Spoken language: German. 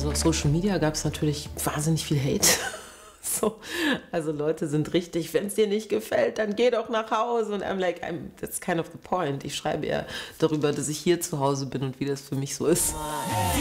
Also auf Social Media gab es natürlich wahnsinnig viel Hate. So, also Leute sind richtig, wenn es dir nicht gefällt, dann geh doch nach Hause. Und I'm like, that's kind of the point. Ich schreibe eher darüber, dass ich hier zu Hause bin und wie das für mich so ist.